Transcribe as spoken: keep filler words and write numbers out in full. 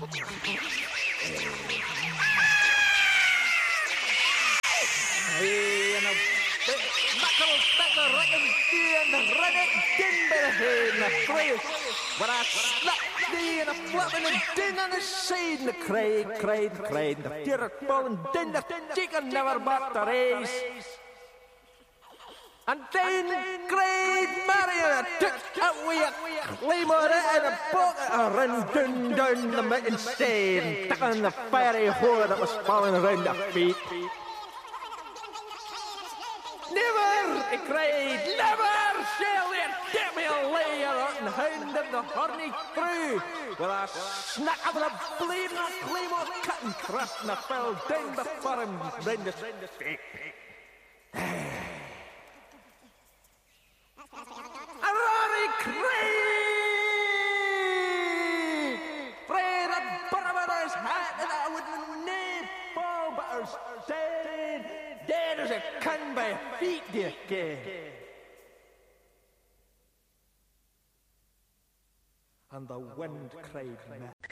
Hey, and a knuckle back the reckon and the rennet din by the head and the grave. But I slap thee and a flapping and din on the side and the cried, cried, cried. The deer ball and din the chicken never back the race. And then cried Marion took away a claymore and a bucket and ran down, down the mountain side, stuck on the fiery whore that was falling around their feet. Never, he cried, never shall they get me a layer and hound of the horny crew. With a snack of a blade and a claymore cut and thrust and I fell down before him round the feet. A roaring cry! Fred a bourbon his hat and I wouldn't need fall but I was dead, dead as a can by feet, dear kid. And the wind cried